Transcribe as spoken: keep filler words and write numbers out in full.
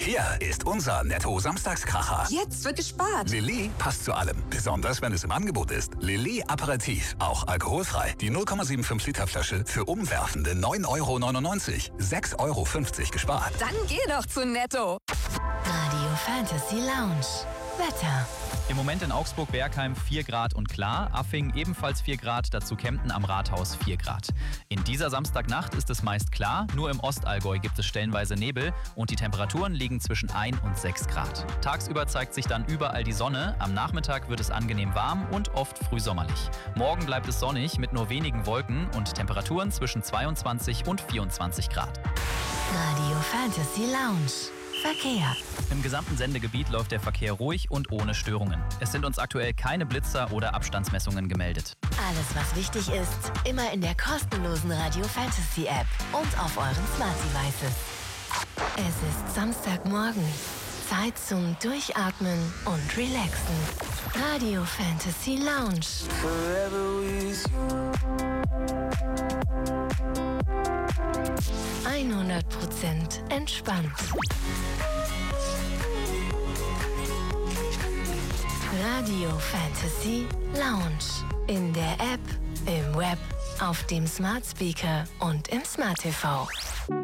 Hier ist unser Netto-Samstagskracher. Jetzt wird gespart. Lilly passt zu allem, besonders wenn es im Angebot ist. Lilly Aperitif, auch alkoholfrei. Die null Komma fünfundsiebzig Liter Flasche für umwerfende neun Euro neunundneunzig. sechs Euro fünfzig gespart. Dann geh doch zu Netto. Radio Fantasy Lounge. Wetter. Im Moment in Augsburg-Bergheim vier Grad und klar, Affing ebenfalls vier Grad, dazu Kempten am Rathaus vier Grad. In dieser Samstagnacht ist es meist klar, nur im Ostallgäu gibt es stellenweise Nebel und die Temperaturen liegen zwischen ein und sechs Grad. Tagsüber zeigt sich dann überall die Sonne, am Nachmittag wird es angenehm warm und oft frühsommerlich. Morgen bleibt es sonnig mit nur wenigen Wolken und Temperaturen zwischen zweiundzwanzig und vierundzwanzig Grad. Radio Fantasy Lounge. Verkehr. Im gesamten Sendegebiet läuft der Verkehr ruhig und ohne Störungen. Es sind uns aktuell keine Blitzer oder Abstandsmessungen gemeldet. Alles, was wichtig ist, immer in der kostenlosen Radio Fantasy App und auf euren Smart Devices. Es ist Samstagmorgen. Zeit zum Durchatmen und Relaxen. Radio Fantasy Lounge. hundert Prozent entspannt. Radio Fantasy Lounge. In der App, im Web, auf dem Smart Speaker und im Smart T V.